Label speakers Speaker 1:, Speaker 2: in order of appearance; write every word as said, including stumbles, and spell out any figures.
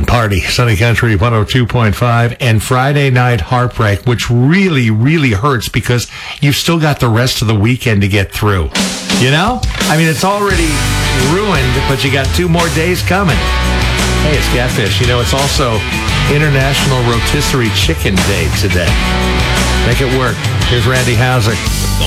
Speaker 1: Party, Sunny Country one oh two point five, and Friday Night Heartbreak, which really, really hurts because you've still got the rest of the weekend to get through. You know? I mean, it's already ruined, but you got two more days coming. Hey, it's Catfish. You know, it's also International Rotisserie Chicken Day today. Make it work. Here's Randy Houser.